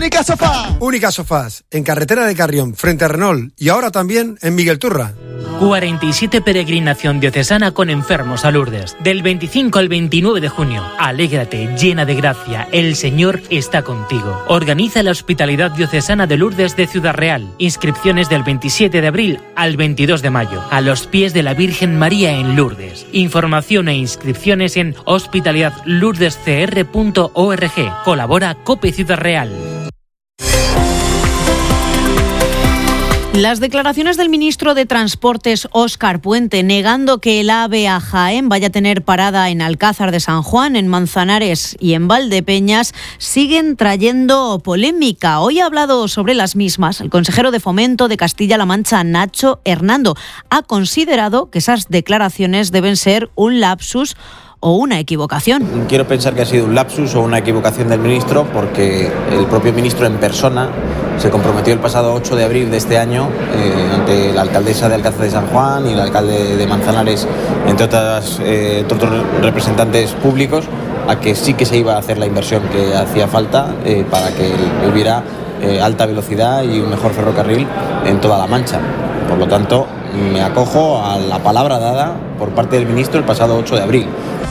Única Sofá. Única Sofás, en carretera de Carrión, frente a Renault, y ahora también en Miguel Turra. 47 peregrinación diocesana con enfermos a Lourdes. Del 25 al 29 de junio. Alégrate, llena de gracia, el Señor está contigo. Organiza la Hospitalidad Diocesana de Lourdes de Ciudad Real. Inscripciones del 27 de abril al 22 de mayo. A los pies de la Virgen María en Lourdes. Información e inscripciones en hospitalidadlourdescr.org. Colabora COPE Ciudad Real. Las declaraciones del ministro de Transportes, Óscar Puente, negando que el AVE a Jaén vaya a tener parada en Alcázar de San Juan, en Manzanares y en Valdepeñas, siguen trayendo polémica. Hoy ha hablado sobre las mismas el consejero de Fomento de Castilla-La Mancha, Nacho Hernando. Ha considerado que esas declaraciones deben ser un lapsus o una equivocación. Quiero pensar que ha sido un lapsus o una equivocación del ministro, porque el propio ministro en persona se comprometió el pasado 8 de abril de este año ante la alcaldesa de Alcázar de San Juan y el alcalde de Manzanares, entre otros representantes públicos, a que sí que se iba a hacer la inversión que hacía falta para que hubiera alta velocidad y un mejor ferrocarril en toda La Mancha. Por lo tanto, me acojo a la palabra dada por parte del ministro el pasado 8 de abril.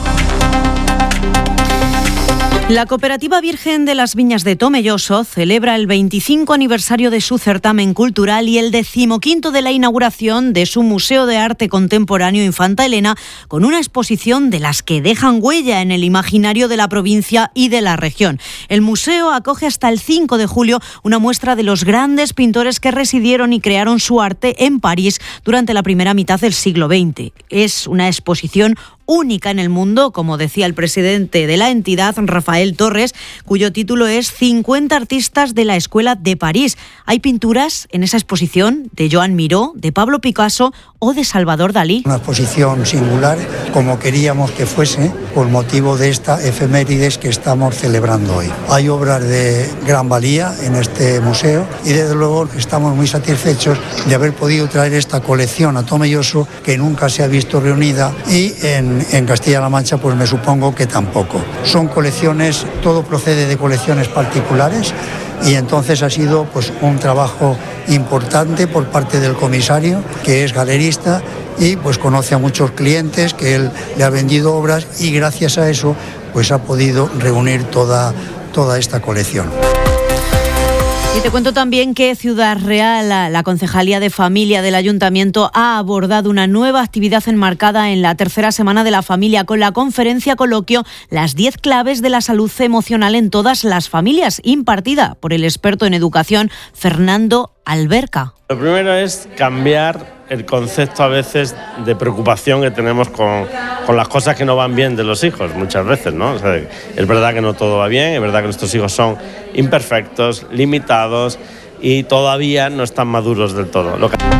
La Cooperativa Virgen de las Viñas de Tomelloso celebra el 25 aniversario de su certamen cultural y el 15º de la inauguración de su Museo de Arte Contemporáneo Infanta Elena, con una exposición de las que dejan huella en el imaginario de la provincia y de la región. El museo acoge hasta el 5 de julio una muestra de los grandes pintores que residieron y crearon su arte en París durante la primera mitad del siglo XX. Es una exposición única en el mundo, como decía el presidente de la entidad, Rafael Torres, cuyo título es 50 artistas de la Escuela de París. Hay pinturas en esa exposición de Joan Miró, de Pablo Picasso o de Salvador Dalí. Una exposición singular, como queríamos que fuese, por motivo de esta efemérides que estamos celebrando hoy. Hay obras de gran valía en este museo y desde luego estamos muy satisfechos de haber podido traer esta colección a Tomelloso, que nunca se ha visto reunida, y en Castilla-La Mancha pues me supongo que tampoco. Son colecciones, todo procede de colecciones particulares, y entonces ha sido pues un trabajo importante por parte del comisario, que es galerista y pues conoce a muchos clientes, que él le ha vendido obras, y gracias a eso pues ha podido reunir toda esta colección. Y te cuento también que Ciudad Real, la Concejalía de Familia del Ayuntamiento, ha abordado una nueva actividad enmarcada en la tercera semana de la familia, con la conferencia coloquio Las 10 claves de la salud emocional en todas las familias, impartida por el experto en educación Fernando Alberca. Lo primero es cambiar el concepto a veces de preocupación que tenemos con las cosas que no van bien de los hijos, muchas veces, ¿no? O sea, es verdad que no todo va bien, es verdad que nuestros hijos son imperfectos, limitados y todavía no están maduros del todo.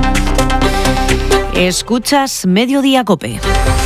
Escuchas Mediodía COPE.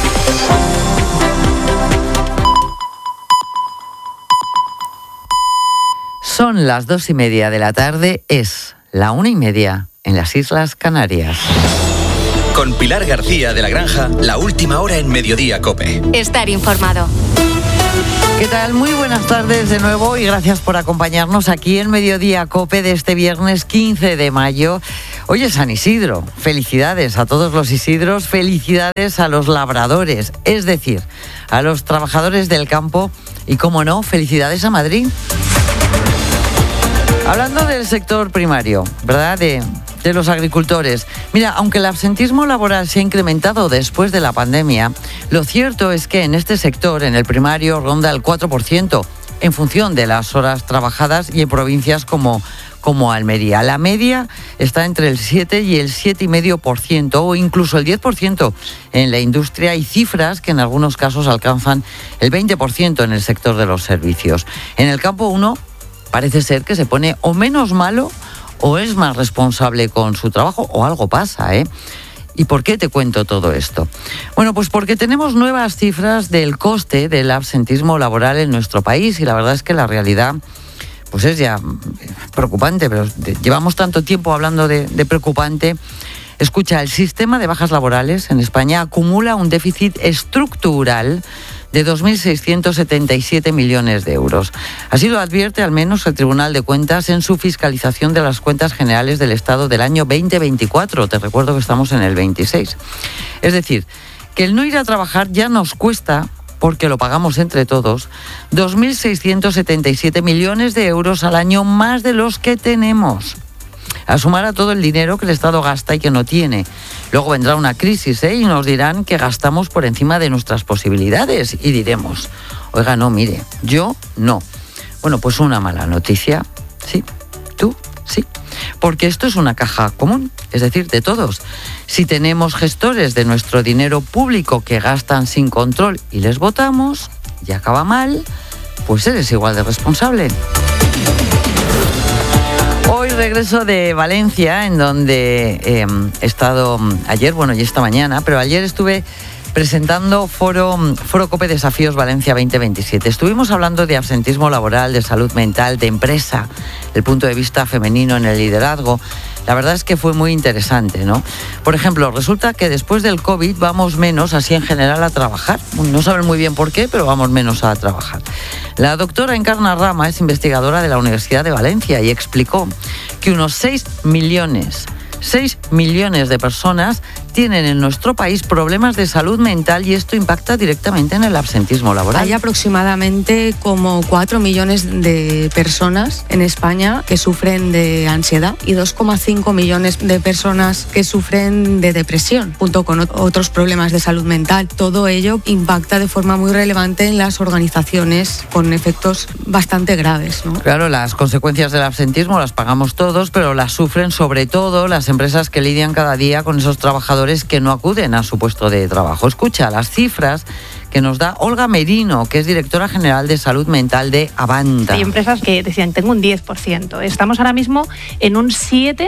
Son las 2:30 de la tarde, es la 1:30 en las Islas Canarias. Con Pilar García de la Granja, la última hora en Mediodía COPE. Estar informado. ¿Qué tal? Muy buenas tardes de nuevo y gracias por acompañarnos aquí en Mediodía COPE de este viernes 15 de mayo. Hoy es San Isidro. Felicidades a todos los Isidros, felicidades a los labradores, es decir, a los trabajadores del campo y, como no, felicidades a Madrid. Hablando del sector primario, ¿verdad?, de los agricultores. Mira, aunque el absentismo laboral se ha incrementado después de la pandemia, lo cierto es que en este sector, en el primario, ronda el 4%, en función de las horas trabajadas, y en provincias como Almería. La media está entre el 7 y el 7,5%, o incluso el 10% en la industria, y cifras que en algunos casos alcanzan el 20% en el sector de los servicios. En el campo uno parece ser que se pone o menos malo o es más responsable con su trabajo, o algo pasa, ¿eh? ¿Y por qué te cuento todo esto? Bueno, pues porque tenemos nuevas cifras del coste del absentismo laboral en nuestro país, y la verdad es que la realidad pues es ya preocupante, pero llevamos tanto tiempo hablando de preocupante. Escucha, el sistema de bajas laborales en España acumula un déficit estructural de 2.677 millones de euros. Así lo advierte al menos el Tribunal de Cuentas en su fiscalización de las cuentas generales del Estado del año 2024. Te recuerdo que estamos en el 26. Es decir, que el no ir a trabajar ya nos cuesta, porque lo pagamos entre todos, 2.677 millones de euros al año más de los que tenemos. A sumar a todo el dinero que el Estado gasta y que no tiene. Luego vendrá una crisis, y nos dirán que gastamos por encima de nuestras posibilidades y diremos, oiga, no, mire, yo no. Bueno, pues una mala noticia, sí, tú, sí, porque esto es una caja común, es decir, de todos. Si tenemos gestores de nuestro dinero público que gastan sin control y les votamos, y acaba mal, pues eres igual de responsable. Hoy regreso de Valencia, en donde he estado ayer, y esta mañana, pero ayer estuve presentando Foro COPE Desafíos Valencia 2027. Estuvimos hablando de absentismo laboral, de salud mental, de empresa, el punto de vista femenino en el liderazgo. La verdad es que fue muy interesante, ¿no? Por ejemplo, resulta que después del COVID vamos menos, así en general, a trabajar. No saben muy bien por qué, pero vamos menos a trabajar. La doctora Encarna Rama es investigadora de la Universidad de Valencia y explicó que unos 6 millones de personas tienen en nuestro país problemas de salud mental y esto impacta directamente en el absentismo laboral. Hay aproximadamente como 4 millones de personas en España que sufren de ansiedad y 2,5 millones de personas que sufren de depresión, junto con otros problemas de salud mental. Todo ello impacta de forma muy relevante en las organizaciones con efectos bastante graves, ¿no? Claro, las consecuencias del absentismo las pagamos todos, pero las sufren sobre todo las empresas que lidian cada día con esos trabajadores que no acuden a su puesto de trabajo. Escucha las cifras que nos da Olga Merino, que es directora general de salud mental de Avanta. Hay empresas que decían, tengo un 10%. Estamos ahora mismo en un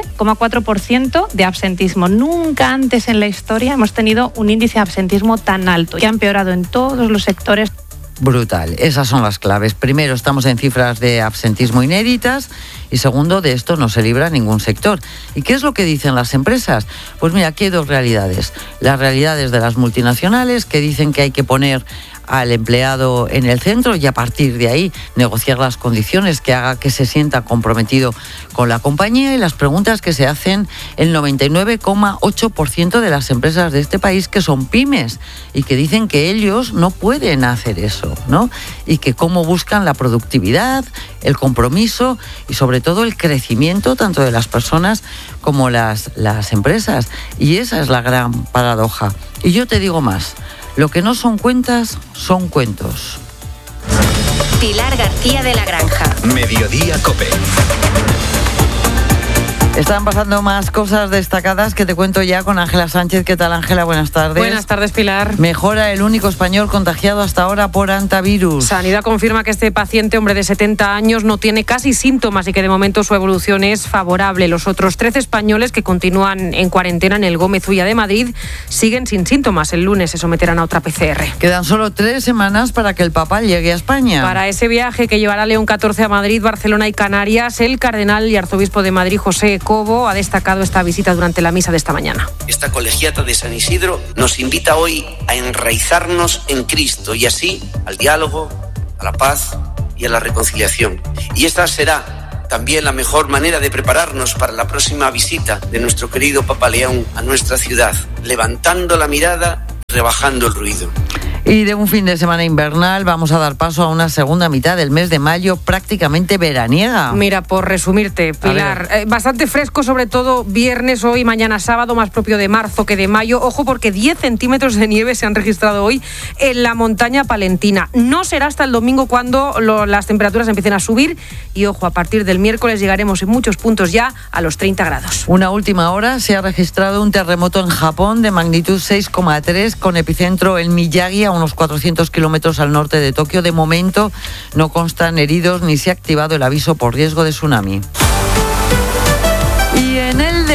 7,4% de absentismo. Nunca antes en la historia hemos tenido un índice de absentismo tan alto, que ha empeorado en todos los sectores. Brutal. Esas son las claves. Primero, estamos en cifras de absentismo inéditas y segundo, de esto no se libra ningún sector. ¿Y qué es lo que dicen las empresas? Pues mira, aquí hay dos realidades. Las realidades de las multinacionales, que dicen que hay que poner al empleado en el centro y a partir de ahí negociar las condiciones que haga que se sienta comprometido con la compañía, y las preguntas que se hacen el 99,8% de las empresas de este país, que son pymes y que dicen que ellos no pueden hacer eso, ¿no? Y que cómo buscan la productividad, el compromiso y sobre todo el crecimiento tanto de las personas como las empresas. Y esa es la gran paradoja. Y yo te digo más. Lo que no son cuentas, son cuentos. Pilar García de la Granja. Mediodía COPE. Están pasando más cosas destacadas que te cuento ya con Ángela Sánchez. ¿Qué tal, Ángela? Buenas tardes. Buenas tardes, Pilar. Mejora el único español contagiado hasta ahora por hantavirus. Sanidad confirma que este paciente, hombre de 70 años, no tiene casi síntomas y que de momento su evolución es favorable. Los otros 13 españoles que continúan en cuarentena en el Gómez Ulla de Madrid siguen sin síntomas. El lunes se someterán a otra PCR. Quedan solo 3 semanas para que el Papa llegue a España. Para ese viaje que llevará León XIV a Madrid, Barcelona y Canarias, el cardenal y arzobispo de Madrid, José Cobo, ha destacado esta visita durante la misa de esta mañana. Esta colegiata de San Isidro nos invita hoy a enraizarnos en Cristo y así al diálogo, a la paz y a la reconciliación. Y esta será también la mejor manera de prepararnos para la próxima visita de nuestro querido Papa León a nuestra ciudad, levantando la mirada y rebajando el ruido. Y de un fin de semana invernal vamos a dar paso a una segunda mitad del mes de mayo prácticamente veraniega. Mira, por resumirte, Pilar, bastante fresco, sobre todo viernes, hoy, mañana sábado, más propio de marzo que de mayo. Ojo, porque 10 centímetros de nieve se han registrado hoy en la montaña palentina. No será hasta el domingo cuando las temperaturas empiecen a subir y, ojo, a partir del miércoles llegaremos en muchos puntos ya a los 30 grados. Una última hora, se ha registrado un terremoto en Japón de magnitud 6,3 con epicentro en Miyagi, a unos 400 kilómetros al norte de Tokio. De momento no constan heridos ni se ha activado el aviso por riesgo de tsunami. Y en el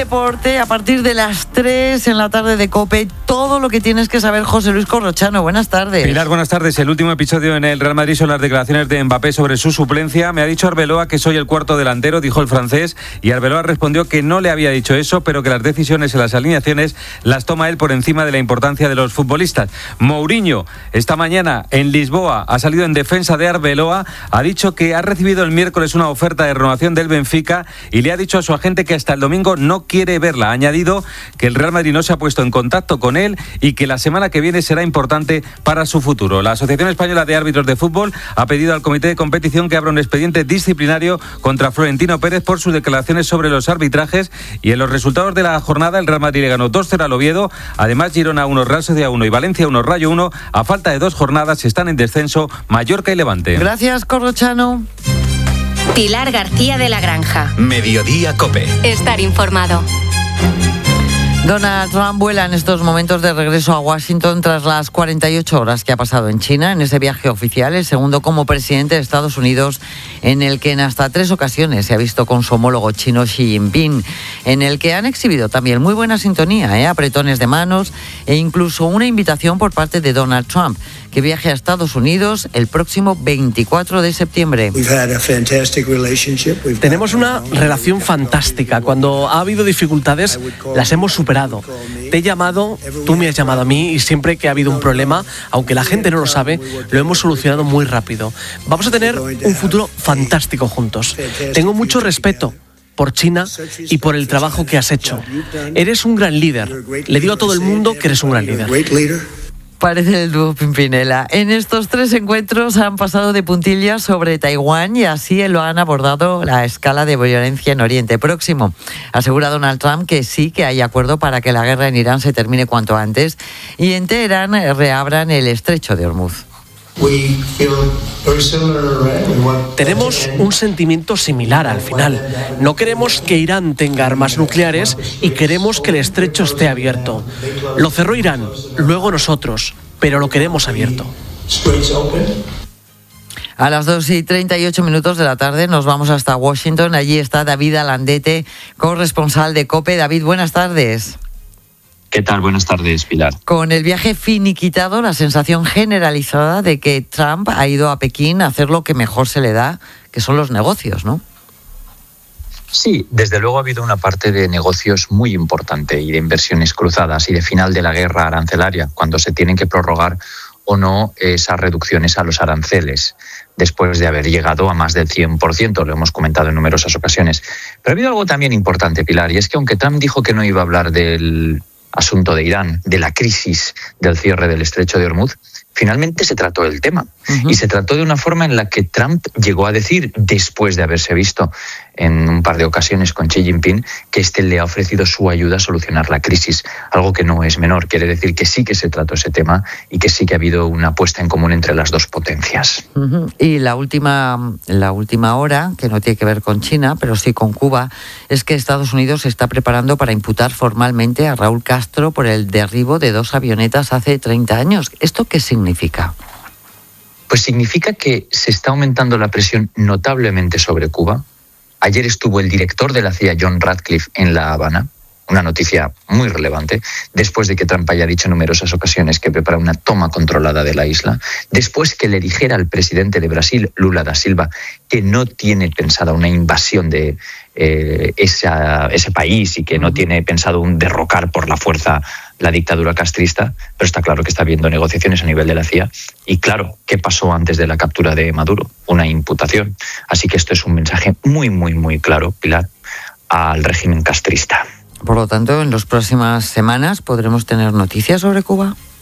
deporte a partir de las 3 en la tarde de COPE. Todo lo que tienes que saber, José Luis Corrochano. Buenas tardes. Pilar, buenas tardes. El último episodio en el Real Madrid son las declaraciones de Mbappé sobre su suplencia. Me ha dicho Arbeloa que soy el cuarto delantero, dijo el francés, y Arbeloa respondió que no le había dicho eso, pero que las decisiones en las alineaciones las toma él por encima de la importancia de los futbolistas. Mourinho, esta mañana en Lisboa, ha salido en defensa de Arbeloa, ha dicho que ha recibido el miércoles una oferta de renovación del Benfica y le ha dicho a su agente que hasta el domingo no quiere verla. Ha añadido que el Real Madrid no se ha puesto en contacto con él y que la semana que viene será importante para su futuro. La Asociación Española de Árbitros de Fútbol ha pedido al comité de competición que abra un expediente disciplinario contra Florentino Pérez por sus declaraciones sobre los arbitrajes. Y en los resultados de la jornada, el Real Madrid le ganó 2-0 al Oviedo. Además, Girona 1, Real Sociedad 1 y Valencia 1, Rayo 1. A falta de 2 jornadas están en descenso Mallorca y Levante. Gracias, Corrochano. Pilar García de la Granja. Mediodía COPE. Estar informado. Donald Trump vuela en estos momentos de regreso a Washington tras las 48 horas que ha pasado en China, en ese viaje oficial, el segundo como presidente de Estados Unidos, en el que en hasta 3 ocasiones se ha visto con su homólogo chino Xi Jinping, en el que han exhibido también muy buena sintonía, apretones de manos e incluso una invitación por parte de Donald Trump, que viaje a Estados Unidos el próximo 24 de septiembre. Tenemos una relación fantástica. Cuando ha habido dificultades, las hemos superado. Te he llamado, tú me has llamado a mí y siempre que ha habido un problema, aunque la gente no lo sabe, lo hemos solucionado muy rápido. Vamos a tener un futuro fantástico juntos. Tengo mucho respeto por China y por el trabajo que has hecho. Eres un gran líder. Le digo a todo el mundo que eres un gran líder. Parece el dúo Pimpinela. En estos 3 encuentros han pasado de puntillas sobre Taiwán y así lo han abordado la escala de violencia en Oriente Próximo. Asegura Donald Trump que sí que hay acuerdo para que la guerra en Irán se termine cuanto antes y en Teherán reabran el estrecho de Hormuz. Tenemos un sentimiento similar al final. No queremos que Irán tenga armas nucleares y queremos que el estrecho esté abierto. Lo cerró Irán, luego nosotros, pero lo queremos abierto. A las 2:38 de la tarde nos vamos hasta Washington. Allí está David Alandete, corresponsal de COPE. David, buenas tardes. ¿Qué tal? Buenas tardes, Pilar. Con el viaje finiquitado, la sensación generalizada de que Trump ha ido a Pekín a hacer lo que mejor se le da, que son los negocios, ¿no? Sí, desde luego ha habido una parte de negocios muy importante y de inversiones cruzadas y de final de la guerra arancelaria, cuando se tienen que prorrogar o no esas reducciones a los aranceles, después de haber llegado a más del 100%, lo hemos comentado en numerosas ocasiones. Pero ha habido algo también importante, Pilar, y es que aunque Trump dijo que no iba a hablar del asunto de Irán, de la crisis del cierre del estrecho de Hormuz, finalmente se trató el tema. Y se trató de una forma en la que Trump llegó a decir, después de haberse visto en un par de ocasiones con Xi Jinping, que éste le ha ofrecido su ayuda a solucionar la crisis, algo que no es menor. Quiere decir que sí que se trató ese tema y que sí que ha habido una puesta en común entre las dos potencias. Y la última hora, que no tiene que ver con China, pero sí con Cuba, es que Estados Unidos se está preparando para imputar formalmente a Raúl Castro por el derribo de 2 avionetas hace 30 años. ¿Esto qué significa? Pues significa que se está aumentando la presión notablemente sobre Cuba. Ayer estuvo el director de la CIA, John Ratcliffe, en La Habana, una noticia muy relevante, después de que Trump haya dicho en numerosas ocasiones que prepara una toma controlada de la isla, después que le dijera al presidente de Brasil, Lula da Silva, que no tiene pensada una invasión de ese país y que no tiene pensado un derrocar por la fuerza la dictadura castrista, pero está claro que está habiendo negociaciones a nivel de la CIA. Y claro, ¿qué pasó antes de la captura de Maduro? Una imputación. Así que esto es un mensaje muy, muy, muy claro, Pilar, al régimen castrista. Por lo tanto, en las próximas semanas podremos tener noticias sobre Cuba.